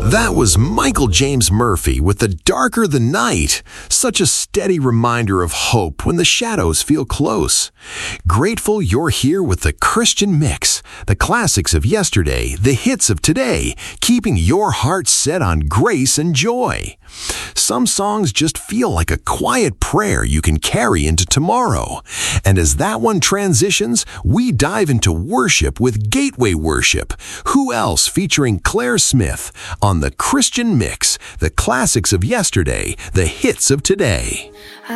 That was Michael James Murphy with The Darker the Night. Such a steady reminder of hope when the shadows feel close. Grateful you're here with the Christian Mix, the classics of yesterday, the hits of today, keeping your heart set on grace and joy. Some songs just feel like a quiet prayer you can carry into tomorrow. And as that one transitions, we dive into worship with Gateway Worship. Who else featuring Claire Smith on the Christian Mix, the classics of yesterday, the hits of today.